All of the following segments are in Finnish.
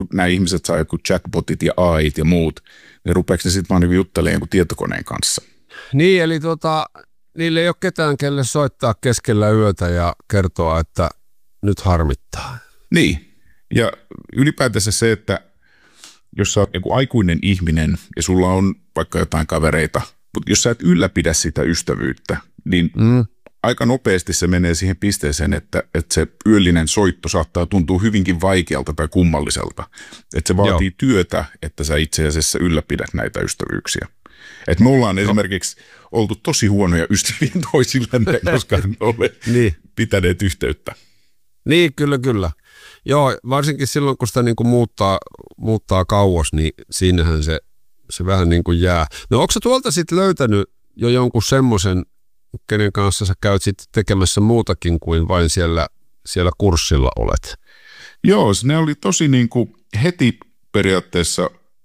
nämä ihmiset saa joku chatbotit ja AIt ja muut, niin rupeeko ne sitten vaan niin juttelemaan jonkun tietokoneen kanssa? Niin, eli niillä ei ole ketään, kelle soittaa keskellä yötä ja kertoa, että nyt harmittaa. Niin, ja ylipäätänsä se, että jos sä oot joku aikuinen ihminen ja sulla on vaikka jotain kavereita, mutta jos sä et ylläpidä sitä ystävyyttä, niin aika nopeasti se menee siihen pisteeseen, että se yöllinen soitto saattaa tuntua hyvinkin vaikealta tai kummalliselta. Että se vaatii työtä, että sä itse asiassa ylläpidät näitä ystävyyksiä. Että me ollaan esimerkiksi oltu tosi huonoja ystäviä toisillemme, koska me ole pitäneet yhteyttä. Niin, kyllä. Joo, varsinkin silloin, kun sitä niin kuin muuttaa kauas, niin siinähän se vähän niin kuin jää. No onko sä tuolta sitten löytänyt jo jonkun semmoisen, kenen kanssa sä käyt sitten tekemässä muutakin kuin vain siellä kurssilla olet? Joo, ne oli tosi niin kuin heti periaatteessa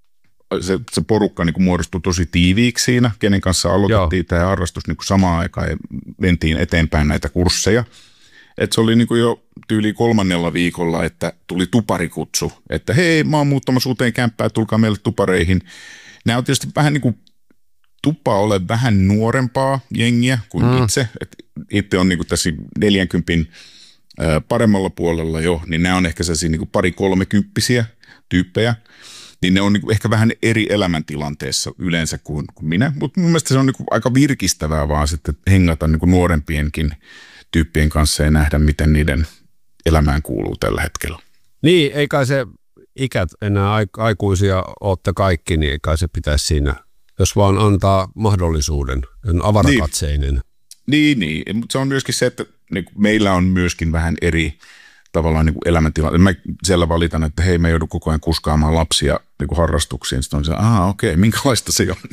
se porukka niin kuin muodostui tosi tiiviiksi siinä, kenen kanssa aloitettiin tämä harrastus niin kuin samaan aikaan ja mentiin eteenpäin näitä kursseja. Et se oli niin kuin jo tyyli 3. viikolla, että tuli tuparikutsu, että hei, mä oon muuttamassa uuteen kämppään, tulkaa meille tupareihin. Nämä on tietysti vähän niin kuin tuppaa ole vähän nuorempaa jengiä kuin itse. Itse on niin kuin tässä 40 paremmalla puolella jo, niin nämä on ehkä sellaisia niin kuin 2-30-vuotiaita tyyppejä. Niin ne on niin kuin ehkä vähän eri elämäntilanteessa yleensä kuin minä. Mutta mun mielestä se on niin kuin aika virkistävää vaan sitten hengata niin kuin nuorempienkin tyyppien kanssa ja nähdä, miten niiden elämään kuuluu tällä hetkellä. Niin, ei kai se ikät enää aikuisia ootte kaikki, niin ei kai se pitäisi siinä, jos vaan antaa mahdollisuuden, avarakatseinen. Niin, mutta se on myöskin se, että niin meillä on myöskin vähän eri tavallaan niin elämäntilanne. Mä siellä valitan, että hei, mä joudun koko ajan kuskaamaan lapsia niin harrastuksiin. Sitten on se, okei, minkälaista se on?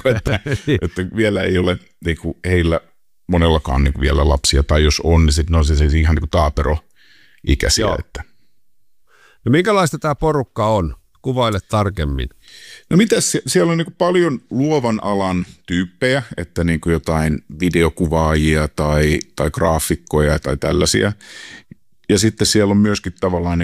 että vielä ei ole niin heillä monellakaan niin vielä lapsia, tai jos on, niin sitten on se ihan niin taapero-ikäisiä. Että. No minkälaista tämä porukka on? Kuvaile tarkemmin. No mitäs, siellä on niin paljon luovan alan tyyppejä, että niin jotain videokuvaajia tai graafikkoja tai tällaisia. Ja sitten siellä on myöskin tavallaan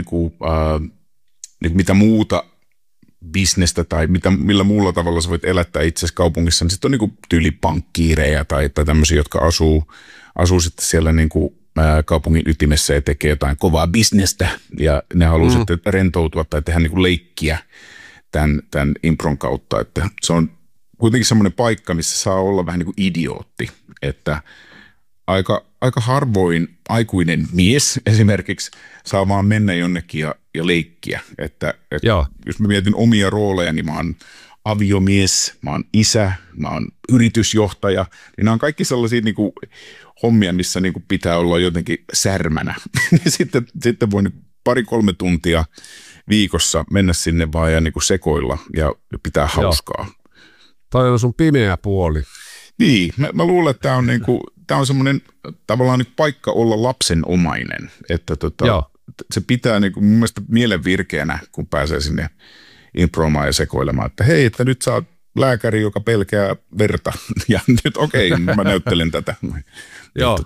mitä muuta bisnestä tai millä muulla tavalla sä voit elättää itsesi kaupungissa, niin sitten on tyylipankkiireja tai tämmöisiä, jotka asuu sitten siellä kaupungin ytimessä ja tekee jotain kovaa bisnestä ja ne haluaa sitten rentoutua tai tehdä leikkiä tämän impron kautta, että se on kuitenkin semmoinen paikka, missä saa olla vähän niin kuin idiootti, että aika harvoin aikuinen mies esimerkiksi saa vaan mennä jonnekin ja leikkiä. Että jos mä mietin omia rooleja, niin mä oon aviomies, mä oon isä, mä oon yritysjohtaja. Niin nämä on kaikki sellaisia niin kuin hommia, missä niin kuin pitää olla jotenkin särmänä. sitten voi 2-3 tuntia viikossa mennä sinne vaan ja niin kuin sekoilla ja pitää hauskaa. Toi on sun pimeä puoli. Niin, mä luulen, että tämä on semmoinen tavallaan nyt paikka olla lapsenomainen, että se pitää mun mielestä mielen virkeänä, kun pääsee sinne impromaan ja sekoilemaan, että hei, että nyt sä oot lääkäri, joka pelkää verta, ja nyt mä näyttelen tätä. Joo.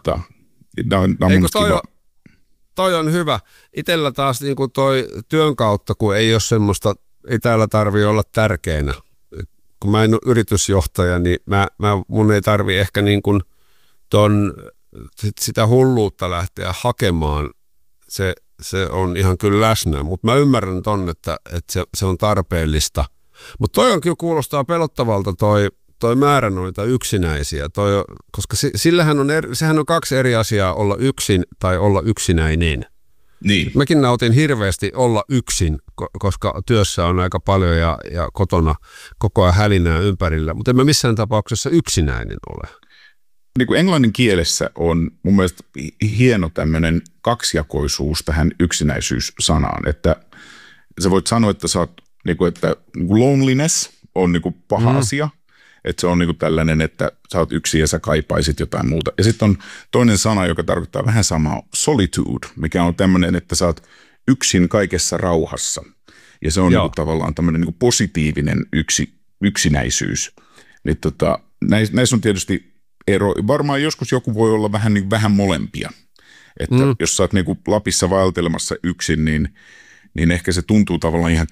Toi on hyvä. Itellä taas niin kuin toi työn kautta, kun ei ole semmoista, ei täällä tarvitse olla tärkeänä. Kun mä en ole yritysjohtaja, niin mun ei tarvitse ehkä niin kuin sitä hulluutta lähteä hakemaan. Se on ihan kyllä läsnä, mutta mä ymmärrän että se on tarpeellista. Mutta toi on kyllä kuulostaa pelottavalta toi määrä noita yksinäisiä, koska sehän on 2 eri asiaa, olla yksin tai olla yksinäinen. Niin. Mäkin nautin hirveästi olla yksin, koska työssä on aika paljon ja kotona koko ajan hälinää ympärillä, mutta en mä missään tapauksessa yksinäinen ole. Niin kuin englannin kielessä on mun mielestä hieno tämmöinen kaksijakoisuus tähän yksinäisyys-sanaan, että sä voit sanoa, että sä oot, että loneliness on paha asia, että se on tällainen, että sä oot yksin ja sä kaipaisit jotain muuta. Ja sitten on toinen sana, joka tarkoittaa vähän samaa, solitude, mikä on tämmöinen, että sä oot yksin kaikessa rauhassa. Ja se on tavallaan tämmöinen positiivinen yksinäisyys. Niin näissä on tietysti ero. Varmaan joskus joku voi olla vähän molempia. Että jos sä oot Lapissa vaeltelemassa yksin, niin niin ehkä se tuntuu tavallaan ihan